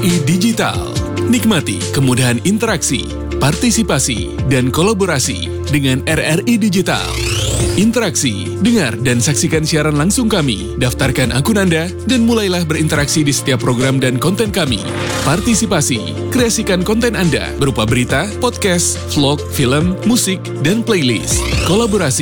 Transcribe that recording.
RRI Digital. Nikmati kemudahan interaksi, partisipasi, dan kolaborasi dengan RRI Digital. Interaksi, dengar dan saksikan siaran langsung kami, daftarkan akun Anda, dan mulailah berinteraksi di setiap program dan konten kami. Partisipasi, kreasikan konten Anda berupa berita, podcast, vlog, film, musik, dan playlist. Kolaborasi,